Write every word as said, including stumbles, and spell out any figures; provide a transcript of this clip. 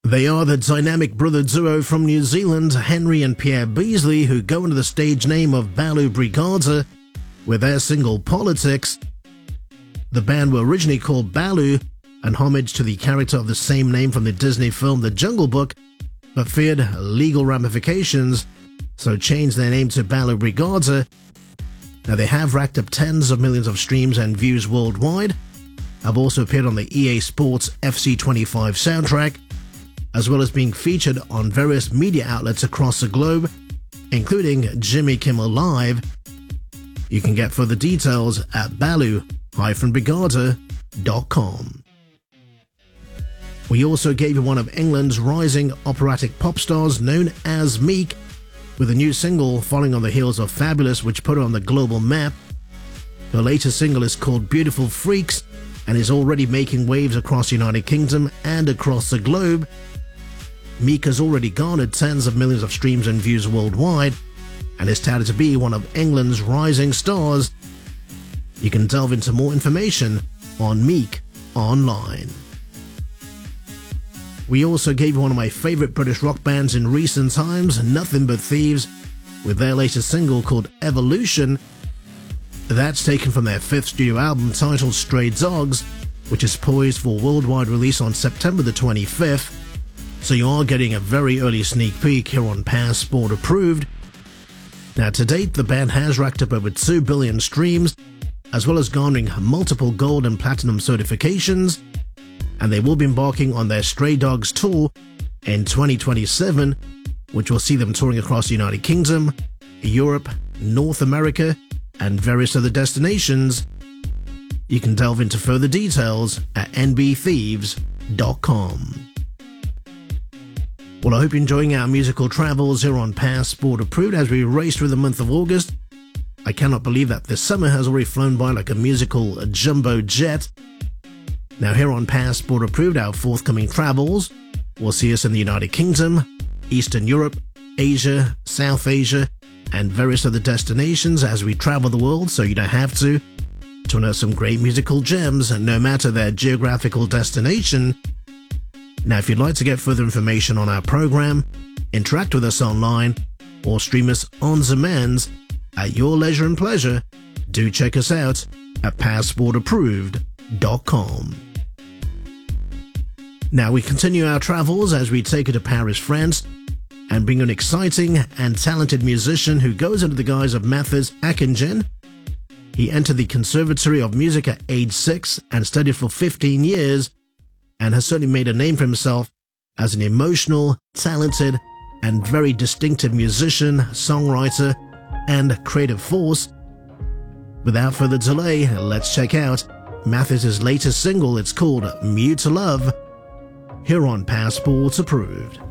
They are the dynamic brother duo from New Zealand, Henry and Pierre Beasley, who go under the stage name of Balu Brigada with their single Politics. The band were originally called Balu, an homage to the character of the same name from the Disney film The Jungle Book, but feared legal ramifications, so changed their name to Balu Brigada. Now they have racked up tens of millions of streams and views worldwide, have also appeared on the E A Sports F C twenty-five soundtrack, as well as being featured on various media outlets across the globe, including Jimmy Kimmel Live. You can get further details at balu dash brigada dot com. We also gave you one of England's rising operatic pop stars known as Meek, with a new single following on the heels of Fabulous, which put her on the global map. Her latest single is called Beautiful Freaks and is already making waves across the United Kingdom and across the globe. Meek has already garnered tens of millions of streams and views worldwide and is touted to be one of England's rising stars. You can delve into more information on Meek online. We also gave you one of my favourite British rock bands in recent times, Nothing But Thieves, with their latest single called Evolution. That's taken from their fifth studio album titled Stray Dogs, which is poised for worldwide release on September the twenty-fifth. So you are getting a very early sneak peek here on Passport Approved. Now to date, the band has racked up over two billion streams, as well as garnering multiple gold and platinum certifications, and they will be embarking on their Stray Dogs tour in twenty twenty-seven, which will see them touring across the United Kingdom, Europe, North America, and various other destinations. You can delve into further details at n b thieves dot com. Well, I hope you're enjoying our musical travels here on Passport Approved as we race through the month of August. I cannot believe that this summer has already flown by like a musical jumbo jet. Now here on Passport Approved, our forthcoming travels will see us in the United Kingdom, Eastern Europe, Asia, South Asia, and various other destinations as we travel the world so you don't have to, to unearth some great musical gems no matter their geographical destination. Now, if you'd like to get further information on our program, interact with us online, or stream us on demand at your leisure and pleasure, do check us out at passport approved dot com. Now, we continue our travels as we take it to Paris, France, and bring an exciting and talented musician who goes under the guise of Mathis Akingen. He entered the Conservatory of Music at age six and studied for fifteen years, and has certainly made a name for himself as an emotional, talented, and very distinctive musician, songwriter, and creative force. Without further delay, let's check out Mathis' latest single. It's called Mute Love, here on Passport Approved.